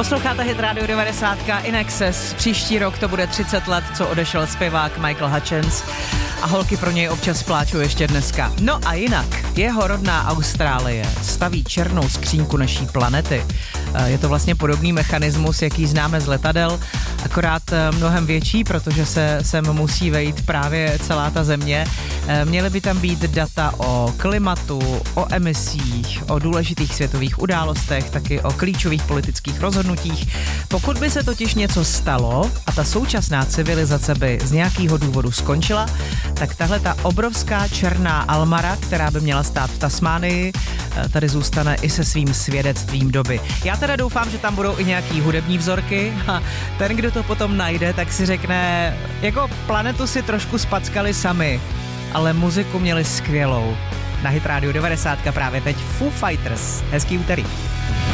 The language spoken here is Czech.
Posloucháte Hit Radio 90 In Excess. Příští rok to bude 30 let, co odešel zpěvák Michael Hutchence a holky pro něj občas pláčou ještě dneska. No a jinak, jeho rodná Austrálie staví černou skřínku naší planety. Je to vlastně podobný mechanismus, jaký známe z letadel, akorát mnohem větší, protože se sem musí vejít právě celá ta země. Měly by tam být data o klimatu, o emisích, o důležitých světových událostech, taky o klíčových politických rozhodnutích. Pokud by se totiž něco stalo a ta současná civilizace by z nějakého důvodu skončila, tak tahle ta obrovská černá Almara, která by měla stát v Tasmánii, tady zůstane i se svým svědectvím doby. Já teda doufám, že tam budou i nějaký hudební vzorky a ten, kdo to potom najde, tak si řekne, jako planetu si trošku spackali sami, ale muziku měli skvělou. Na Hit Radio 90 právě teď Foo Fighters. Hezký úterý.